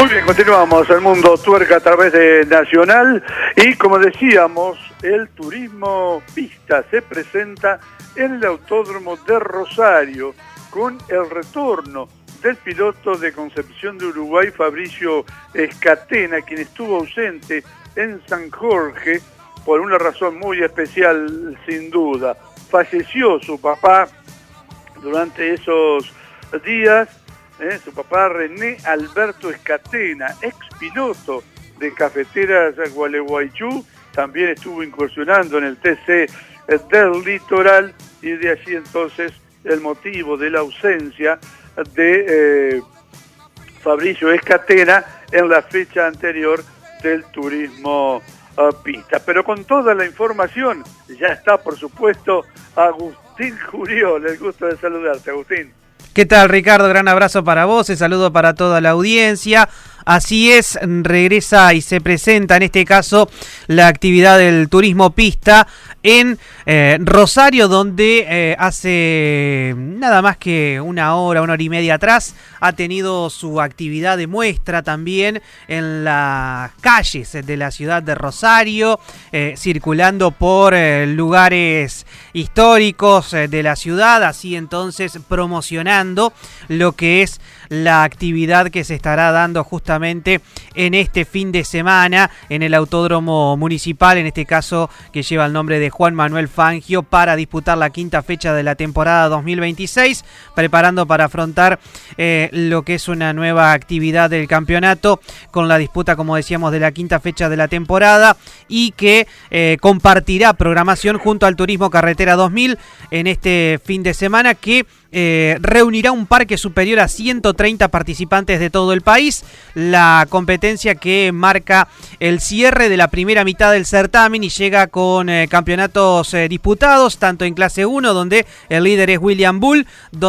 Muy bien, continuamos el mundo tuerca a través de Nacional y como decíamos, el turismo pista se presenta en el Autódromo de Rosario con el retorno del piloto de Concepción de Uruguay, Fabricio Escatena, quien estuvo ausente en San Jorge por una razón muy especial, sin duda. Falleció su papá durante esos días. Su papá René Alberto Escatena, ex piloto de Cafeteras Gualeguaychú, también estuvo incursionando en el TC del Litoral, y de allí entonces el motivo de la ausencia de Fabricio Escatena en la fecha anterior del turismo pista. Pero con toda la información ya está, por supuesto, Agustín Juriol. El gusto de saludarte, Agustín. ¿Qué tal, Ricardo? Gran abrazo para vos, un saludo para toda la audiencia. Así es, regresa y se presenta en este caso la actividad del turismo pista en Rosario, donde hace nada más que una hora y media atrás ha tenido su actividad de muestra también en las calles de la ciudad de Rosario, circulando por lugares históricos de la ciudad, así entonces promocionando lo que es la actividad que se estará dando justamente en este fin de semana en el Autódromo Municipal, en este caso que lleva el nombre de Juan Manuel Fangio, para disputar la quinta fecha de la temporada 2026, preparando para afrontar lo que es una nueva actividad del campeonato con la disputa, como decíamos, de la quinta fecha de la temporada, y que compartirá programación junto al Turismo Carretera 2000 en este fin de semana, que reunirá un parque superior a 130 participantes de todo el país. La competencia que marca el cierre de la primera mitad del certamen y llega con campeonatos disputados, tanto en clase 1, donde el líder es William Bull,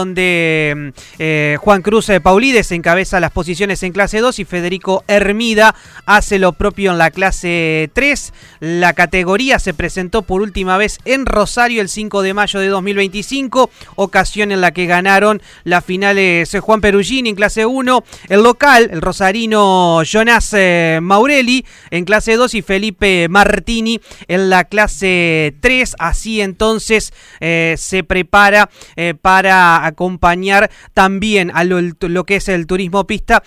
donde Juan Cruz Paulides encabeza las posiciones en clase 2 y Federico Hermida hace lo propio en la clase 3. La categoría se presentó por última vez en Rosario el 5 de mayo de 2025, ocasión en la que ganaron las finales Juan Perugini en clase 1, el local, el rosarino Jonás Maurelli en clase 2 y Felipe Martini en la clase 3. Así entonces se prepara para acompañar también a lo que es el turismo pista,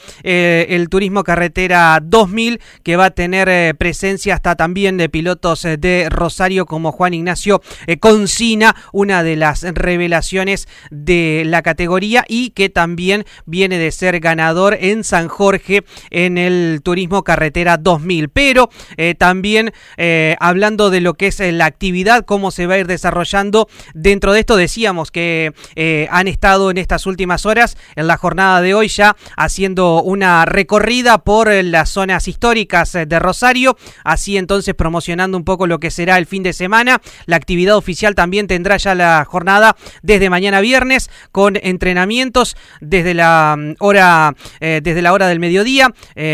el turismo carretera 2000, que va a tener presencia hasta también de pilotos de Rosario como Juan Ignacio Concina, una de las revelaciones de la categoría y que también viene de ser ganador en San Jorge en el turismo carretera 2000. Pero también hablando de lo que es la actividad, cómo se va a ir desarrollando dentro de esto, decíamos que han estado en estas últimas horas, en la jornada de hoy, ya haciendo una recorrida por las zonas históricas de Rosario, así entonces promocionando un poco lo que será el fin de semana. La actividad oficial también tendrá ya la jornada desde mañana viernes, con entrenamientos desde la hora del mediodía,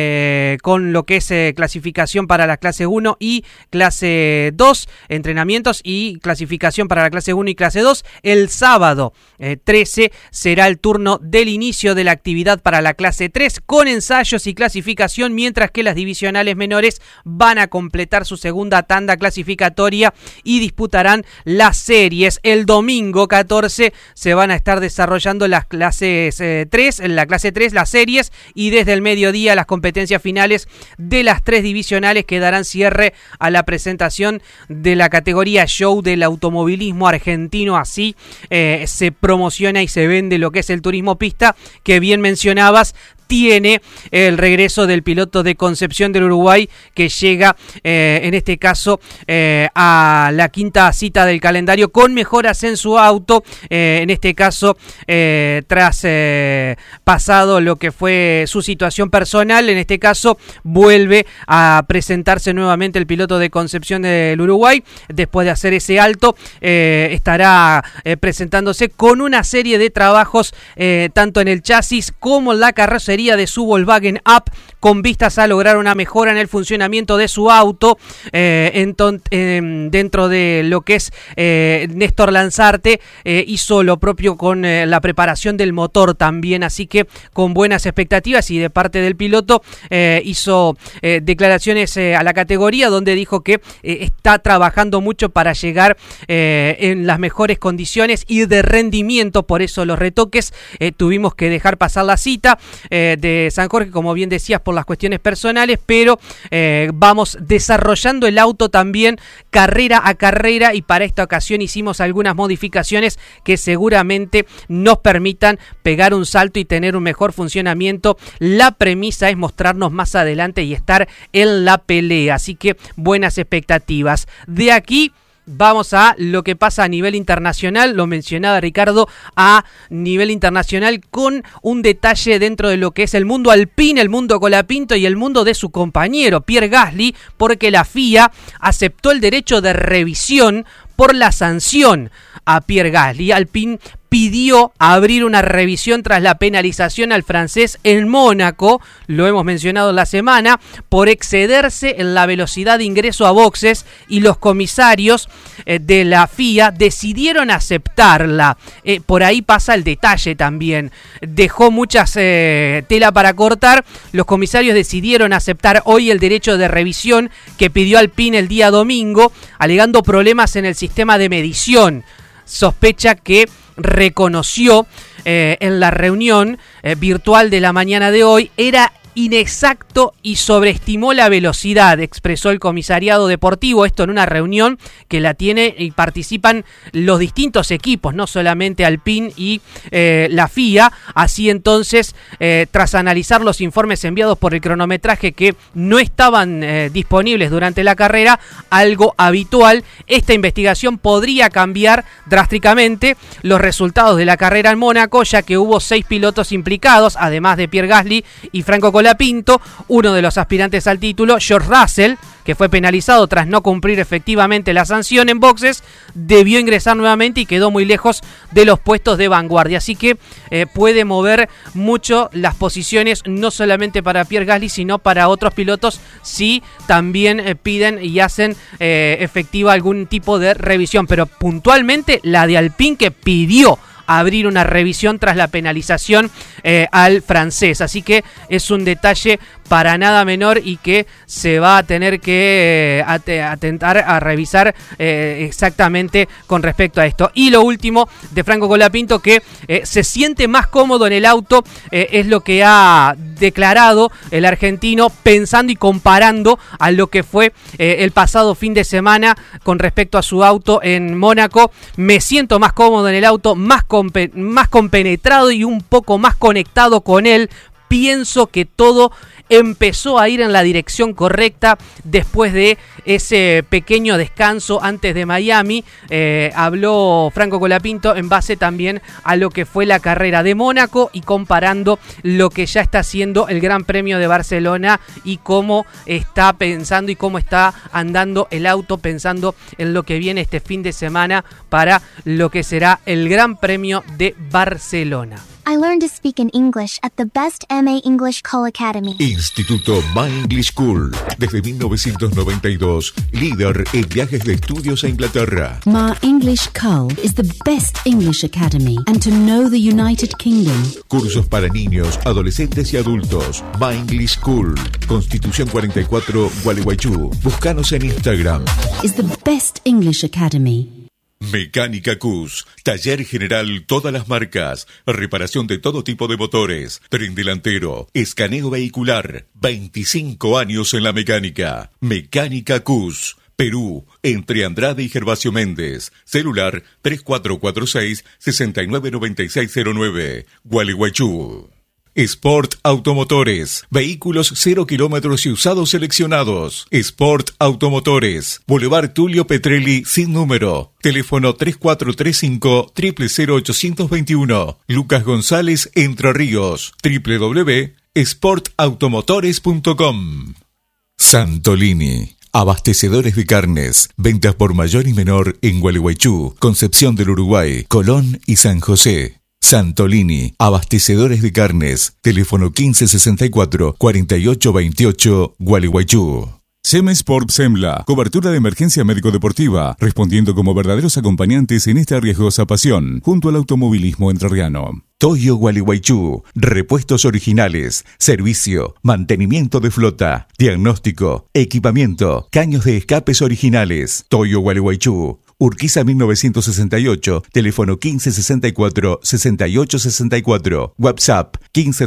con lo que es clasificación para la clase 1 y clase 2, entrenamientos y clasificación para la clase 1 y clase 2. El sábado 13 será el turno del inicio de la actividad para la clase 3, con ensayos y clasificación, mientras que las divisionales menores van a completar su segunda tanda clasificatoria y disputarán las series. El domingo 14 se van a estar desarrollando las clases 3, en la clase 3 las series, y desde el mediodía las competencias finales de las 3 divisionales que darán cierre a la presentación de la categoría show del automovilismo argentino. Así se promociona y se vende lo que es el turismo pista, que bien mencionabas, tiene el regreso del piloto de Concepción del Uruguay, que llega en este caso a la quinta cita del calendario con mejoras en su auto, en este caso tras pasado lo que fue su situación personal. En este caso vuelve a presentarse nuevamente el piloto de Concepción del Uruguay después de hacer ese alto. Estará presentándose con una serie de trabajos tanto en el chasis como en la carrocería de su Volkswagen Up, con vistas a lograr una mejora en el funcionamiento de su auto. Dentro de lo que es Néstor Lanzarte hizo lo propio mucho con la preparación del motor también, así que con buenas expectativas, y de parte del piloto hizo declaraciones a la categoría donde dijo que está trabajando mucho para llegar en las mejores condiciones y de rendimiento, por eso los retoques. Tuvimos que dejar pasar la cita de San Jorge, como bien decías, por las cuestiones personales, pero vamos desarrollando el auto también carrera a carrera, y para esta ocasión hicimos algunas modificaciones que seguramente nos permitan pegar un salto y tener un mejor funcionamiento. La premisa es mostrarnos más adelante y estar en la pelea, así que buenas expectativas. De aquí vamos a lo que pasa a nivel internacional, lo mencionaba Ricardo, a nivel internacional, con un detalle dentro de lo que es el mundo Alpine, el mundo Colapinto y el mundo de su compañero Pierre Gasly, porque la FIA aceptó el derecho de revisión por la sanción a Pierre Gasly. Alpine pidió abrir una revisión tras la penalización al francés en Mónaco, lo hemos mencionado en la semana, por excederse en la velocidad de ingreso a boxes, y los comisarios de la FIA decidieron aceptarla. Por ahí pasa el detalle también. Dejó muchas tela para cortar. Los comisarios decidieron aceptar hoy el derecho de revisión que pidió Alpine el día domingo, alegando problemas en el sistema de medición. Sospecha que reconoció en la reunión virtual de la mañana de hoy era inexacto y sobreestimó la velocidad, expresó el comisariado deportivo, esto en una reunión que la tiene y participan los distintos equipos, no solamente Alpine y la FIA. Así entonces, tras analizar los informes enviados por el cronometraje que no estaban disponibles durante la carrera, algo habitual, esta investigación podría cambiar drásticamente los resultados de la carrera en Mónaco, ya que hubo 6 pilotos implicados, además de Pierre Gasly y Franco Colapinto. Uno de los aspirantes al título, George Russell, que fue penalizado tras no cumplir efectivamente la sanción en boxes, debió ingresar nuevamente y quedó muy lejos de los puestos de vanguardia. Así que puede mover mucho las posiciones, no solamente para Pierre Gasly, sino para otros pilotos, si también piden y hacen efectiva algún tipo de revisión. Pero puntualmente la de Alpine, que pidió abrir una revisión tras la penalización al francés. Así que es un detalle para nada menor y que se va a tener que atentar a revisar exactamente con respecto a esto. Y lo último de Franco Colapinto, que se siente más cómodo en el auto, es lo que ha declarado el argentino, pensando y comparando a lo que fue el pasado fin de semana con respecto a su auto en Mónaco. Me siento más cómodo en el auto, más compenetrado y un poco más conectado con él. Pienso que todo empezó a ir en la dirección correcta después de ese pequeño descanso antes de Miami. Habló Franco Colapinto en base también a lo que fue la carrera de Mónaco y comparando lo que ya está haciendo el Gran Premio de Barcelona y cómo está pensando y cómo está andando el auto, pensando en lo que viene este fin de semana para lo que será el Gran Premio de Barcelona. I learned to speak in English at the best MA English Call Academy. Instituto My English School. Desde 1992, líder en viajes de estudios a Inglaterra. My English Call is the best English academy and to know the United Kingdom. Cursos para niños, adolescentes y adultos. My English School. Constitución 44, Gualeguaychú. Búscanos en Instagram. Is the best English academy. Mecánica Cus, taller general todas las marcas, reparación de todo tipo de motores, tren delantero, escaneo vehicular, 25 años en la mecánica. Mecánica Cus, Perú, entre Andrade y Gervasio Méndez, celular 3446-699609, Gualeguaychú. Sport Automotores, vehículos 0 kilómetros y usados seleccionados. Sport Automotores, Boulevard Tulio Petrelli sin número. Teléfono 3435-000821. Lucas González, Entre Ríos. www.sportautomotores.com. Santolini. Abastecedores de carnes, ventas por mayor y menor en Gualeguaychú, Concepción del Uruguay, Colón y San José. Santolini, abastecedores de carnes, teléfono 1564-4828, Gualeguaychú. Semesport Semla, cobertura de emergencia médico-deportiva, respondiendo como verdaderos acompañantes en esta riesgosa pasión, junto al automovilismo entrerriano. Toyo Gualeguaychú, repuestos originales, servicio, mantenimiento de flota, diagnóstico, equipamiento, caños de escapes originales. Toyo Gualeguaychú, Urquiza 1968, teléfono 1564-6864, WhatsApp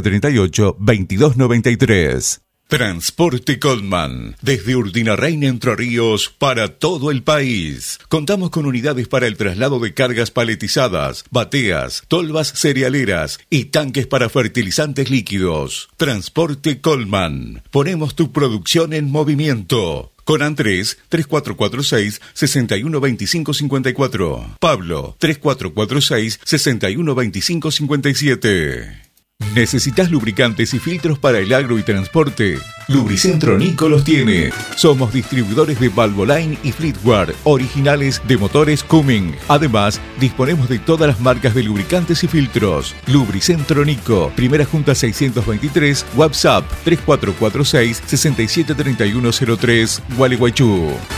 1538-2293. Transporte Coleman, desde Urdinarrain, Entre Ríos, para todo el país. Contamos con unidades para el traslado de cargas paletizadas, bateas, tolvas cerealeras y tanques para fertilizantes líquidos. Transporte Coleman, ponemos tu producción en movimiento. Conan 3, 3446-612554. Pablo, 3446-612557. ¿Necesitas lubricantes y filtros para el agro y transporte? Lubricentro Nico los tiene. Somos distribuidores de Valvoline y Fleetward, originales de motores Cumming. Además, disponemos de todas las marcas de lubricantes y filtros. Lubricentro Nico, Primera Junta 623, WhatsApp 3446-673103, Gualeguaychú.